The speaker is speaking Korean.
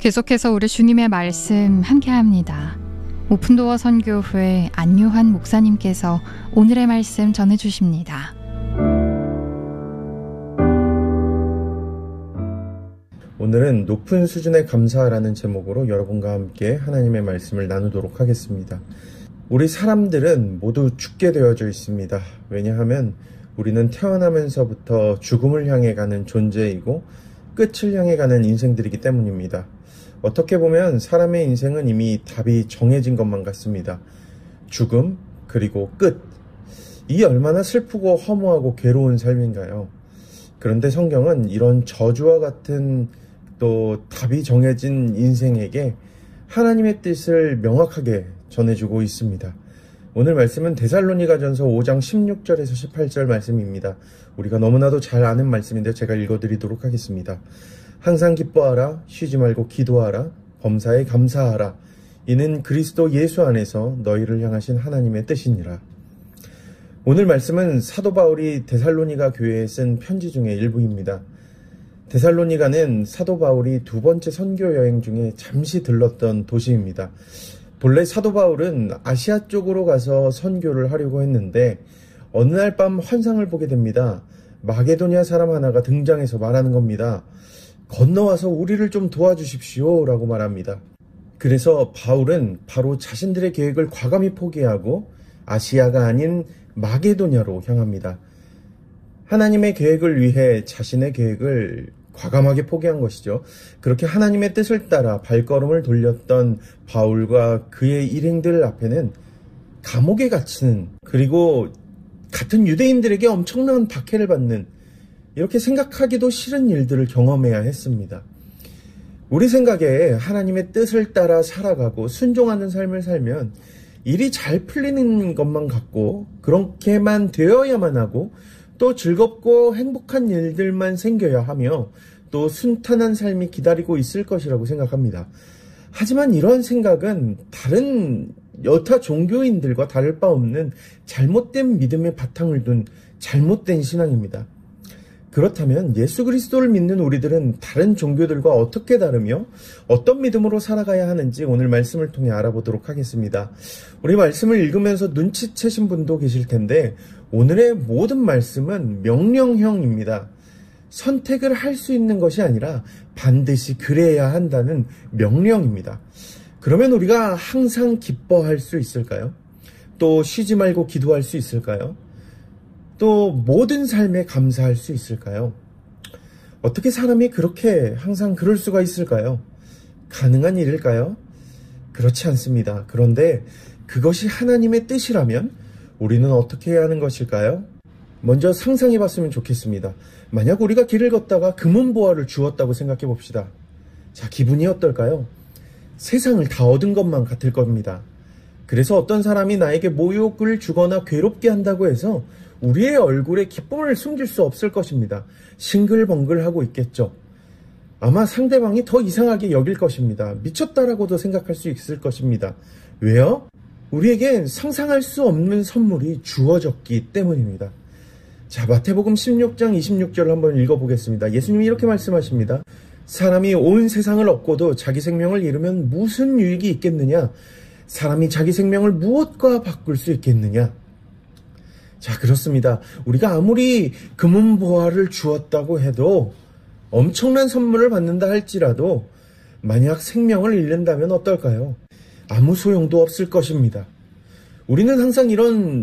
계속해서 우리 주님의 말씀 함께합니다. 오픈도어 선교회 안요한 목사님께서 오늘의 말씀 전해주십니다. 오늘은 높은 수준의 감사라는 제목으로 여러분과 함께 하나님의 말씀을 나누도록 하겠습니다. 우리 사람들은 모두 죽게 되어져 있습니다. 왜냐하면 우리는 태어나면서부터 죽음을 향해 가는 존재이고 끝을 향해 가는 인생들이기 때문입니다. 어떻게 보면 사람의 인생은 이미 답이 정해진 것만 같습니다. 죽음, 그리고 끝. 이 얼마나 슬프고 허무하고 괴로운 삶인가요? 그런데 성경은 이런 저주와 같은 또 답이 정해진 인생에게 하나님의 뜻을 명확하게 전해주고 있습니다. 오늘 말씀은 데살로니가전서 5장 16절에서 18절 말씀입니다. 우리가 너무나도 잘 아는 말씀인데 제가 읽어드리도록 하겠습니다. 항상 기뻐하라, 쉬지 말고 기도하라, 범사에 감사하라. 이는 그리스도 예수 안에서 너희를 향하신 하나님의 뜻이니라. 오늘 말씀은 사도 바울이 데살로니가 교회에 쓴 편지 중에 일부입니다. 데살로니가는 사도 바울이 두 번째 선교 여행 중에 잠시 들렀던 도시입니다. 본래 사도 바울은 아시아 쪽으로 가서 선교를 하려고 했는데 어느 날 밤 환상을 보게 됩니다. 마게도냐 사람 하나가 등장해서 말하는 겁니다. 건너와서 우리를 좀 도와주십시오 라고 말합니다. 그래서 바울은 바로 자신들의 계획을 과감히 포기하고 아시아가 아닌 마게도냐로 향합니다. 하나님의 계획을 위해 자신의 계획을 과감하게 포기한 것이죠. 그렇게 하나님의 뜻을 따라 발걸음을 돌렸던 바울과 그의 일행들 앞에는 감옥에 갇히는, 그리고 같은 유대인들에게 엄청난 박해를 받는, 이렇게 생각하기도 싫은 일들을 경험해야 했습니다. 우리 생각에 하나님의 뜻을 따라 살아가고 순종하는 삶을 살면 일이 잘 풀리는 것만 같고 그렇게만 되어야만 하고 또 즐겁고 행복한 일들만 생겨야 하며 또 순탄한 삶이 기다리고 있을 것이라고 생각합니다. 하지만 이런 생각은 다른 여타 종교인들과 다를 바 없는 잘못된 믿음의 바탕을 둔 잘못된 신앙입니다. 그렇다면 예수 그리스도를 믿는 우리들은 다른 종교들과 어떻게 다르며 어떤 믿음으로 살아가야 하는지 오늘 말씀을 통해 알아보도록 하겠습니다. 우리 말씀을 읽으면서 눈치채신 분도 계실 텐데 오늘의 모든 말씀은 명령형입니다. 선택을 할 수 있는 것이 아니라 반드시 그래야 한다는 명령입니다. 그러면 우리가 항상 기뻐할 수 있을까요? 또 쉬지 말고 기도할 수 있을까요? 또 모든 삶에 감사할 수 있을까요? 어떻게 사람이 그렇게 항상 그럴 수가 있을까요? 가능한 일일까요? 그렇지 않습니다. 그런데 그것이 하나님의 뜻이라면 우리는 어떻게 해야 하는 것일까요? 먼저 상상해 봤으면 좋겠습니다. 만약 우리가 길을 걷다가 금은보화를 주었다고 생각해 봅시다. 자, 기분이 어떨까요? 세상을 다 얻은 것만 같을 겁니다. 그래서 어떤 사람이 나에게 모욕을 주거나 괴롭게 한다고 해서 우리의 얼굴에 기쁨을 숨길 수 없을 것입니다. 싱글벙글하고 있겠죠. 아마 상대방이 더 이상하게 여길 것입니다. 미쳤다라고도 생각할 수 있을 것입니다. 왜요? 우리에겐 상상할 수 없는 선물이 주어졌기 때문입니다. 자, 마태복음 16장 26절을 한번 읽어보겠습니다. 예수님이 이렇게 말씀하십니다. 사람이 온 세상을 얻고도 자기 생명을 잃으면 무슨 유익이 있겠느냐? 사람이 자기 생명을 무엇과 바꿀 수 있겠느냐? 자, 그렇습니다. 우리가 아무리 금은보화를 주었다고 해도 엄청난 선물을 받는다 할지라도 만약 생명을 잃는다면 어떨까요? 아무 소용도 없을 것입니다. 우리는 항상 이런